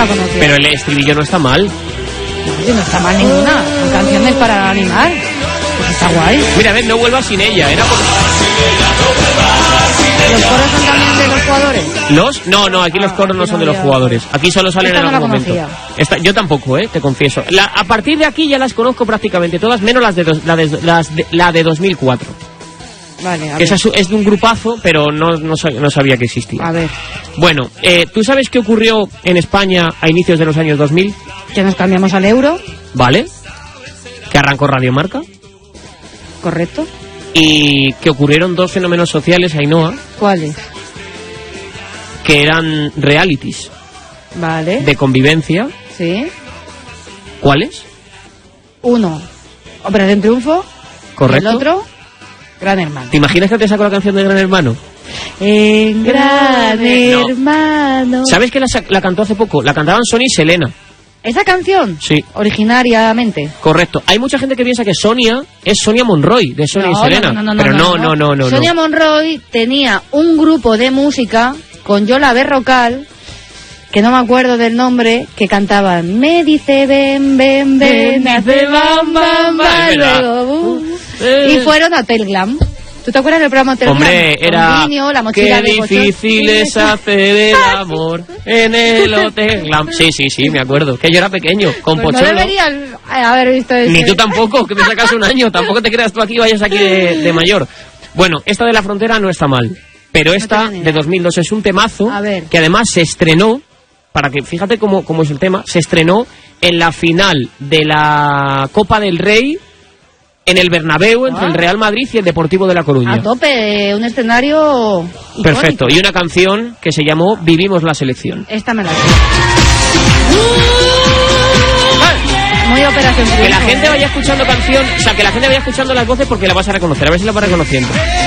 la conocía. Pero el estribillo no está mal. No está mal ninguna. Son canciones para animar. Pues está guay. Mira, a ver, no vuelvas sin ella. Era por... ¿Los coros son también de los jugadores? No, aquí los coros no son de los jugadores. Aquí solo salen en algún momento. Yo tampoco, te confieso. A partir de aquí ya las conozco prácticamente todas, menos la de 2004. Vale, a que ver. esa es de un grupazo, pero no sabía que existía. A ver. Bueno, ¿tú sabes qué ocurrió en España a inicios de los años 2000? Que nos cambiamos al euro. Vale. Que arrancó Radio Marca. Correcto. Y que ocurrieron dos fenómenos sociales, Ainhoa. ¿Cuáles? Que eran realities. Vale. De convivencia. Sí. ¿Cuáles? Uno, Operación Triunfo. Correcto. El otro, Gran Hermano. ¿Te imaginas que te saco la canción de Gran Hermano? En Gran Hermano. ¿Sabes que la cantó hace poco? La cantaban Sonia y Selena. ¿Esa canción? Sí. Originariamente. Correcto. Hay mucha gente que piensa que Sonia es Sonia Monroy, de Sonia y Selena. Pero no. Sonia Monroy tenía un grupo de música con Yola Berrocal, que no me acuerdo del nombre, que cantaban Me dice ven, ven, ven, hace bam, bam, bam, luego y fueron a Hotel Glam. ¿Tú te acuerdas del programa Hotel Glam? Hombre, era Niño, la mochila qué difícil es hacer el amor en el Hotel Glam. Sí, me acuerdo. Que yo era pequeño, con pues Pocholo. No deberías haber visto eso. Ni tú tampoco, que me sacas un año. Tampoco te creas tú aquí, vayas aquí de mayor. Bueno, esta de La Frontera no está mal. Pero esta de 2002 es un temazo que además se estrenó, para que fíjate cómo es el tema, se estrenó en la final de la Copa del Rey en el Bernabéu entre el Real Madrid y el Deportivo de La Coruña. A tope, un escenario icónico. Perfecto, y una canción que se llamó Vivimos la Selección. Esta me la sé. Muy Operación Triunfo. Que la gente vaya escuchando canción, o sea, que la gente vaya escuchando las voces porque la vas a reconocer, a ver si la vas reconociendo.